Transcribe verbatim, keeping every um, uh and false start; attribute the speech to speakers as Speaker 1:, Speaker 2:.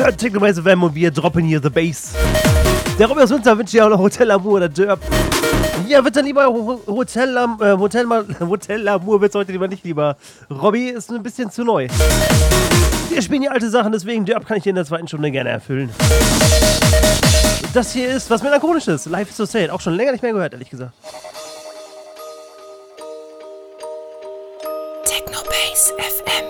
Speaker 1: Ihr hört Technomaze F M und wir droppen hier The Bass. Der Robby aus Winter wünscht dir auch noch Hotel Amour oder Derb. Ja, wird dann lieber Hotel, äh, Hotel, Hotel Amour wird's heute lieber nicht lieber. Robby ist ein bisschen zu neu. Wir spielen hier alte Sachen, deswegen Derb kann ich dir in der zweiten Stunde gerne erfüllen. Das hier ist was Melancholisches. Life is so sad. Auch schon länger nicht mehr gehört, ehrlich gesagt.